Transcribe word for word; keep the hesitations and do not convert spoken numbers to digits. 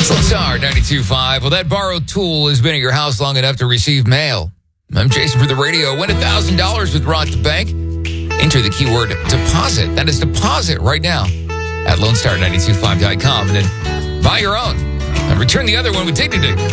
Lone Star ninety-two point five. Well, that borrowed tool has been at your house long enough to receive mail. I'm Jason for the radio. Win one thousand dollars with Roth Bank. Enter the keyword deposit. That is deposit right now at lone star nine two five dot com. And then buy your own. And return the other one with dignity.